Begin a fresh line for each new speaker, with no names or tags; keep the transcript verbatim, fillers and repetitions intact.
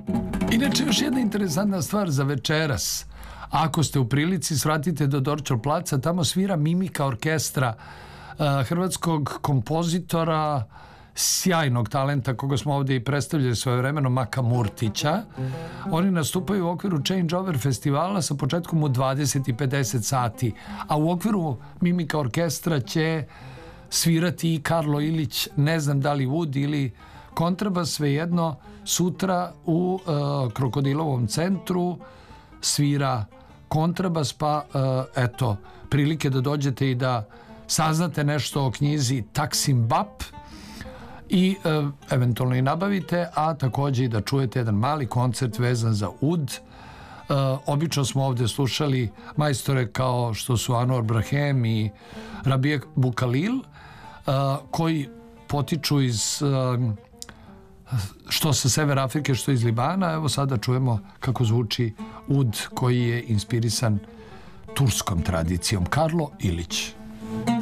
Inače, još jedna interesantna stvar za večeras. Ako ste u prilici, svratite do Dorćol placa, tamo svira Mimika orkestra uh, hrvatskog kompozitora, sjajnog talenta koga smo ovdje i predstavljali svojevremeno, Maka Murtića. Oni nastupaju u okviru Changeover festivala sa početkom u dvadeset i pedeset sati, a u okviru Mimika orkestra će svirati i Karlo Ilić, ne znam da li ud ili kontrabas, svejedno. Sutra u uh, Krokodilovom centru svira kontrabas, pa uh, eto, prilike da dođete i da saznate nešto o knjizi Taksim Bap i uh, eventualno i nabavite, a također i da čujete jedan mali koncert vezan za ud. Uh, obično smo ovdje slušali majstore kao što su Anwar Brahem i Rabie Boukalil, uh, koji potiču iz uh, što sa Severa Afrike, što iz Libana. Evo sada čujemo kako zvuči ud koji je inspirisan turskom tradicijom. Karlo Ilić.